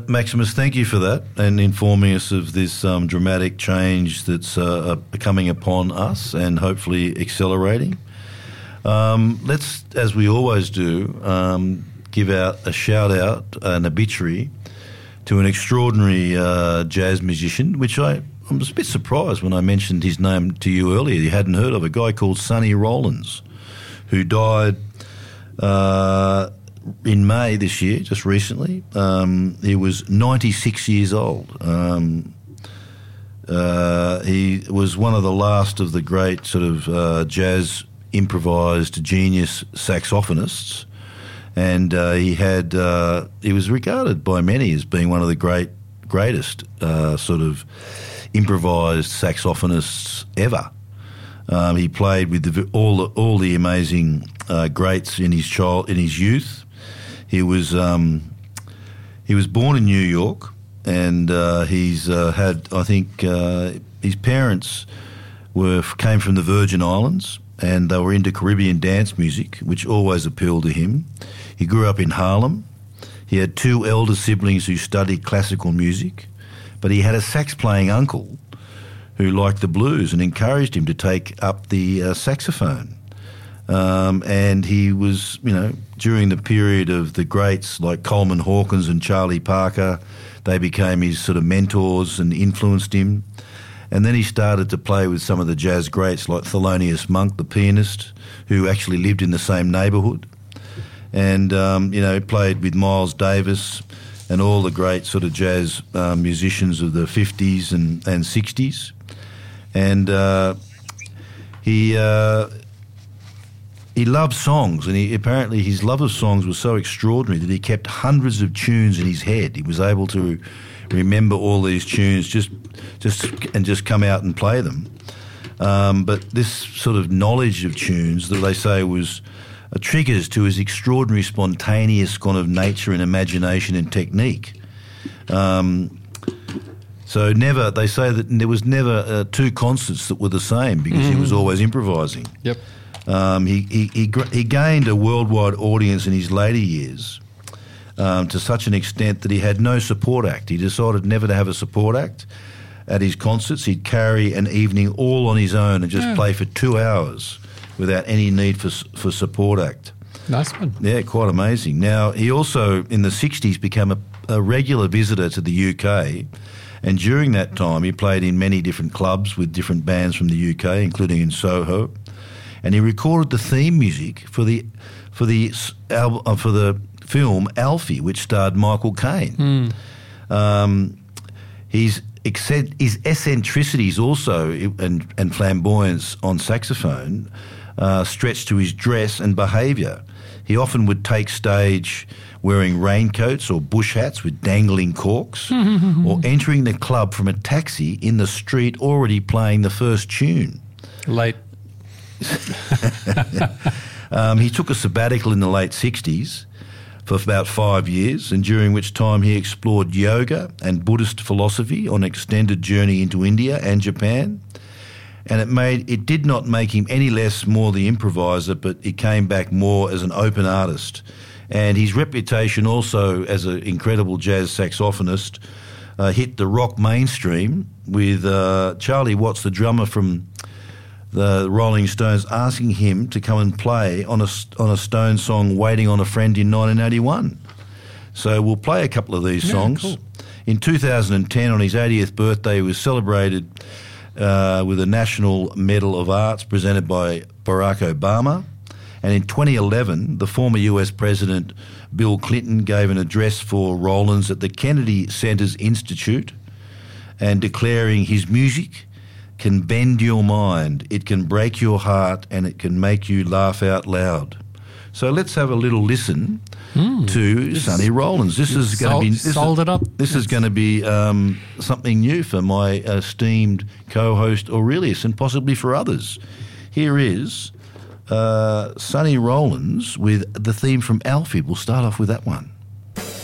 Maximus, thank you for that and informing us of this dramatic change that's coming upon us and hopefully accelerating. Let's, as we always do, give out a shout-out, an obituary to an extraordinary jazz musician, which I was a bit surprised when I mentioned his name to you earlier. You hadn't heard of a guy called Sonny Rollins, who died in May this year, just recently. He was 96 years old. He was one of the last of the great sort of jazz improvised genius saxophonists, and he was regarded by many as being one of the greatest sort of improvised saxophonists ever. He played with all the amazing greats in his youth. He was born in New York, and he's had, I think, his parents came from the Virgin Islands, and they were into Caribbean dance music, which always appealed to him. He grew up in Harlem. He had two elder siblings who studied classical music, but he had a sax-playing uncle who liked the blues and encouraged him to take up the saxophone. And he was, during the period of the greats like Coleman Hawkins and Charlie Parker, they became his sort of mentors and influenced him. And then he started to play with some of the jazz greats like Thelonious Monk, the pianist, who actually lived in the same neighbourhood. And, played with Miles Davis and all the great sort of jazz musicians of the 50s and 60s. And he loved songs, and apparently his love of songs was so extraordinary that he kept hundreds of tunes in his head. He was able to remember all these tunes just come out and play them. But this sort of knowledge of tunes that they say was triggers to his extraordinary spontaneous kind of nature and imagination and technique. So they say that there was never two concerts that were the same because he was always improvising. Yep. He gained a worldwide audience in his later years to such an extent that he had no support act. He decided never to have a support act at his concerts. He'd carry an evening all on his own and just play for 2 hours without any need for support act. Nice one. Yeah, quite amazing. Now, he also, in the 60s, became a regular visitor to the UK, and during that time he played in many different clubs with different bands from the UK, including in Soho, and he recorded the theme music for the film Alfie, which starred Michael Caine. His eccentricities also and flamboyance on saxophone stretched to his dress and behaviour. He often would take stage wearing raincoats or bush hats with dangling corks, or entering the club from a taxi in the street already playing the first tune. Late. He took a sabbatical in the late 60s for about 5 years, and during which time he explored yoga and Buddhist philosophy on an extended journey into India and Japan. And it did not make him any less more the improviser, but he came back more as an open artist. And his reputation also as an incredible jazz saxophonist hit the rock mainstream with Charlie Watts, the drummer from the Rolling Stones, asking him to come and play on a Stones song, Waiting on a Friend, in 1981. So we'll play a couple of these songs. Cool. In 2010, on his 80th birthday, he was celebrated with a National Medal of Arts presented by Barack Obama. And in 2011, the former US President Bill Clinton gave an address for Rollins at the Kennedy Center's Institute, and declaring his music can bend your mind, it can break your heart, and it can make you laugh out loud. So let's have a little listen to Sonny Rollins. This is going to be sold it up. This is going to be something new for my esteemed co-host Aurelius, and possibly for others. Here is Sonny Rollins with the theme from Alfie. We'll start off with that one.